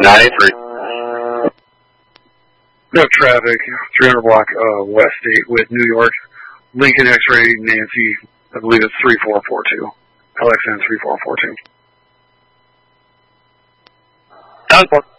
93. We have traffic, 300 block West 8 with New York, Lincoln X-ray, Nancy, I believe it's 3442, LXN 3442.